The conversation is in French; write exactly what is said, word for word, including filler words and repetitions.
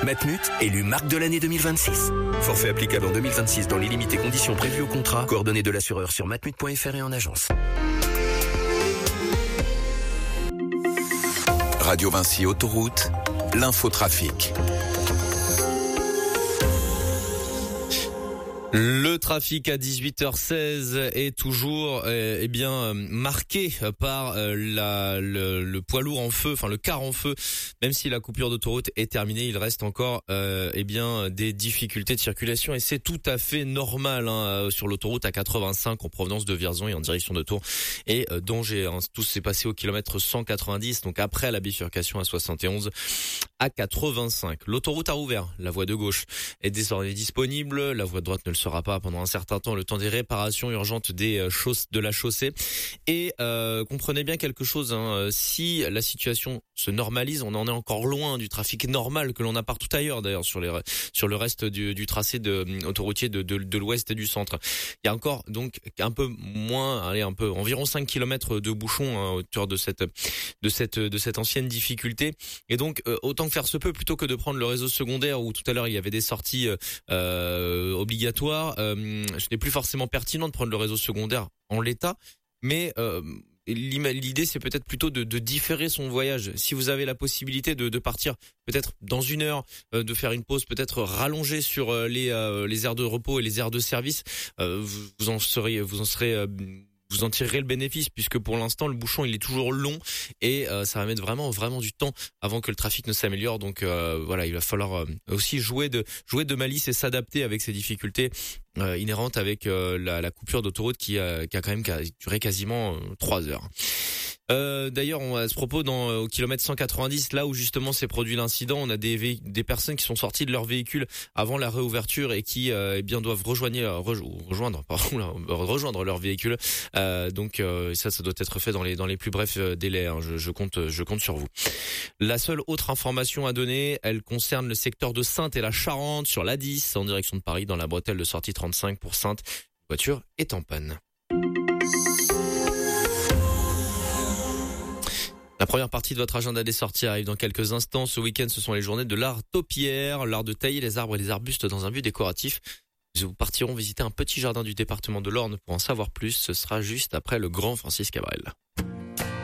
Matmut, élu marque de l'année deux mille vingt-six. Forfait applicable en deux mille vingt-six dans les limites et conditions prévues au contrat. Coordonnées de l'assureur sur matmut point f r et en agence. Radio Vinci Autoroute, l'infotrafic. Le trafic à dix-huit heures seize est toujours euh, eh bien marqué par euh, la, le, le poids lourd en feu, enfin le car en feu. Même si la coupure d'autoroute est terminée, il reste encore euh, eh bien des difficultés de circulation et c'est tout à fait normal hein, sur l'autoroute à quatre-vingt-cinq en provenance de Vierzon et en direction de Tours et euh, d'Angers. Hein. Tout s'est passé au kilomètre cent quatre-vingt-dix, donc après la bifurcation à soixante et onze à quatre-vingt-cinq. L'autoroute a rouvert, la voie de gauche est désormais disponible, la voie de droite ne le sera pas pendant un certain temps, le temps des réparations urgentes des chausses de la chaussée. Et euh, comprenez bien quelque chose, hein, si la situation se normalise, on en est encore loin du trafic normal que l'on a partout ailleurs d'ailleurs sur les sur le reste du, du tracé de autoroutier de, de, de l'ouest et du centre. Il y a encore donc un peu moins, allez un peu environ cinq kilomètres de bouchons hein, autour de cette de cette de cette ancienne difficulté. Et donc euh, autant que faire se peut, plutôt que de prendre le réseau secondaire où tout à l'heure il y avait des sorties euh, obligatoires. Euh, ce n'est plus forcément pertinent de prendre le réseau secondaire en l'état, mais euh, l'idée c'est peut-être plutôt de, de différer son voyage. Si vous avez la possibilité de, de partir peut-être dans une heure, euh, de faire une pause peut-être rallongée sur euh, les, euh, les aires de repos et les aires de service, euh, vous, vous en serez, vous en serez euh, vous en tirerez le bénéfice puisque pour l'instant le bouchon il est toujours long et euh, ça va mettre vraiment vraiment du temps avant que le trafic ne s'améliore. Donc euh, voilà, il va falloir euh, aussi jouer de jouer de malice et s'adapter avec ces difficultés euh, inhérentes avec euh, la, la coupure d'autoroute qui a, qui a quand même duré quasiment euh, trois heures. Euh, d'ailleurs, on, à ce propos, dans au kilomètre cent quatre-vingt-dix, là où justement s'est produit l'incident, on a des vé- des personnes qui sont sorties de leur véhicule avant la réouverture et qui euh, eh bien doivent rejoindre rej- rejoindre pardon, là, rejoindre leur véhicule. Euh, donc euh, ça, ça doit être fait dans les dans les plus brefs délais. Hein. Je, je compte je compte sur vous. La seule autre information à donner, elle concerne le secteur de Saintes et la Charente sur l'A dix en direction de Paris dans la bretelle de sortie trente-cinq pour Saintes. La voiture est en panne. La première partie de votre agenda des sorties arrive dans quelques instants. Ce week-end, ce sont les journées de l'art taupière, l'art de tailler les arbres et les arbustes dans un but décoratif. Nous partirons visiter un petit jardin du département de l'Orne pour en savoir plus. Ce sera juste après le grand Francis Cabrel.